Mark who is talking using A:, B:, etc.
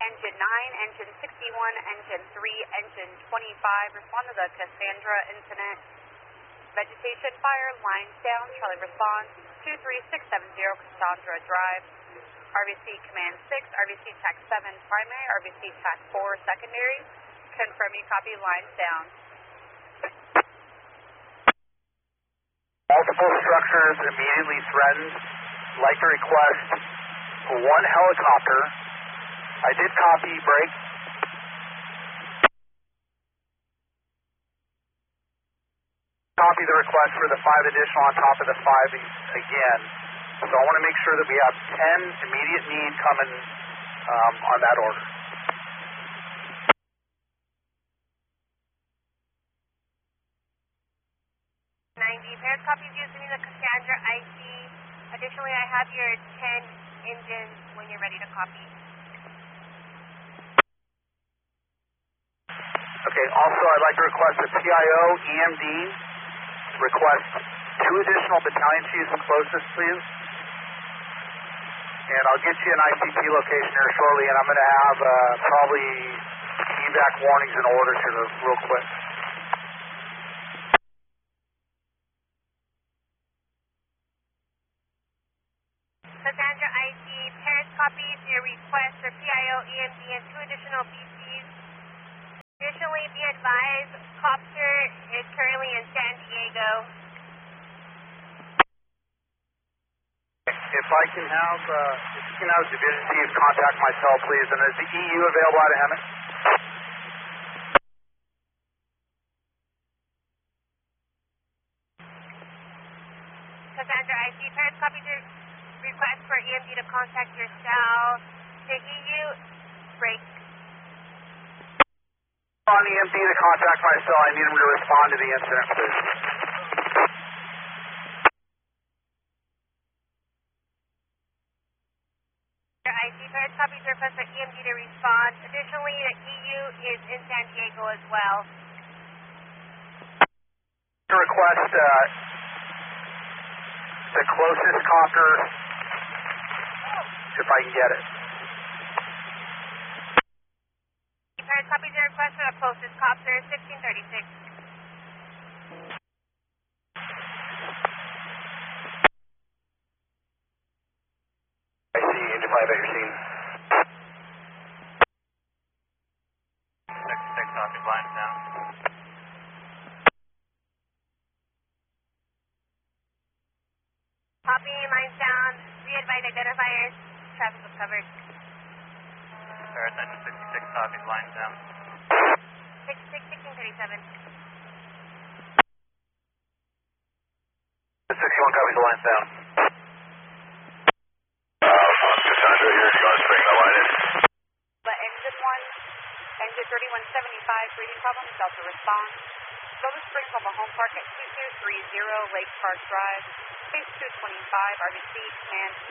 A: engine 9, engine 61, engine 3, engine 25. Respond to the Cassandra incident. Vegetation fire, lines down. Charlie response 23670 Cassandra Drive. RVC Command 6, RVC TAC 7 primary, RVC TAC 4 secondary. Confirm you copy, lines down.
B: Multiple structures immediately threatened. Like to request one helicopter. I did copy, break. Copy the request for the 5 additional on top of the 5 again. So I want to make sure that we have 10 immediate need coming on that order.
C: Paris copies using the Cassandra IC. Additionally, I have your 10 engines when you're ready to copy.
B: Okay, also I'd like to request a PIO, EMD, request 2 additional battalion chiefs closest, please. And I'll get you an ICP location here shortly, and I'm going to have probably evac warnings and orders here real quick.
C: Cassandra IC, Paris copies your request for PIO, EMD, and 2 additional BCs. Additionally, be advised, Copter is currently in San Diego.
B: If I can have, Division Chief contact my cell, please. And is the EU available out of Hemet?
C: Cassandra IC, Paris copies your request for EMD to contact your cell. The EU, break.
B: On EMD to contact my cell, I need him to respond to the incident, please.
C: IC, Paris copies your request for EMD to respond. Additionally, the EU is in San Diego as well.
B: To request the closest copter, if I can get it.
C: Paris copies your request for the closest copter, 1636.
B: I see, engine 5 at your scene.
D: 66 copy, lines down.
C: Copy, lines down. Re-advise identifiers. Traffic was covered.
D: Paris engine 66 copy, lines down.
C: 1637.
B: 61 copies, the line's down.
E: Cassandra here, you want to bring the line in?
A: But engine 1, engine 3175, breathing problems, Delta response. Go to Spring Home Park at 2230 Lake Park Drive, Space 225, RBC, Command